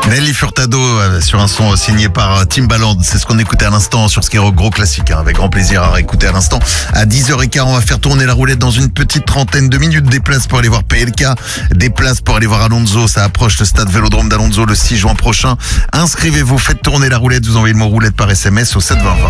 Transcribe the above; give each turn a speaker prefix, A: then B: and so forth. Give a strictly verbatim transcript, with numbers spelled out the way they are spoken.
A: Nelly Furtado euh, sur un son signé par euh, Timbaland. C'est ce qu'on écoutait à l'instant sur Skyrock, gros classique, hein, avec grand plaisir à réécouter à l'instant. À dix heures quinze, on va faire tourner la roulette dans une petite trentaine de minutes. Des places pour aller voir P L K, des places pour aller voir Alonso. Ça approche, le stade Vélodrome d'Alonso le six juin prochain. Inscrivez-vous, faites tourner la roulette. Vous envoyez le mot roulette par S M S au sept vingt vingt.